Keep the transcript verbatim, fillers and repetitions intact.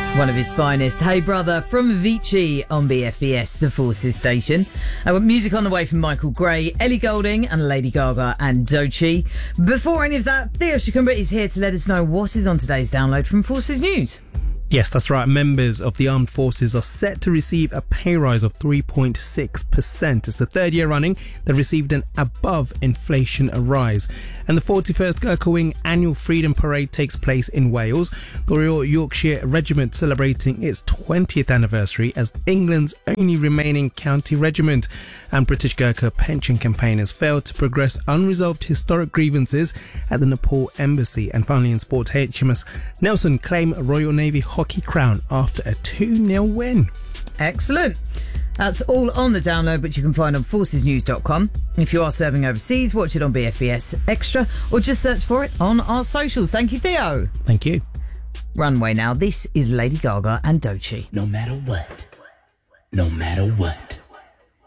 One of his finest. Hey Brother from Avicii on B F B S, the Forces station. I got music on the way from Michael Gray, Ellie Goulding and Lady Gaga and Doechii. Before any of that, Theo Shikumba is here to let us know what is on today's download from Forces News. Yes, that's right. Members of the armed forces are set to receive a pay rise of three point six percent. It's the third year running they received an above inflation rise. And the forty-first Gurkha Wing annual Freedom Parade takes place in Wales. The Royal Yorkshire Regiment celebrating its twentieth anniversary as England's only remaining county regiment. And British Gurkha pension campaigners failed to progress unresolved historic grievances at the Nepal Embassy. And finally in sport, H M S Nelson claim Royal Navy hockey crown after a two nil win. Excellent. That's all on the download, which you can find on forces news dot com. If you are serving overseas, watch it on B F B S Extra or just search for it on our socials. Thank you, Theo. Thank you. Runway now. This is Lady Gaga and Doechii. No matter what, no matter what.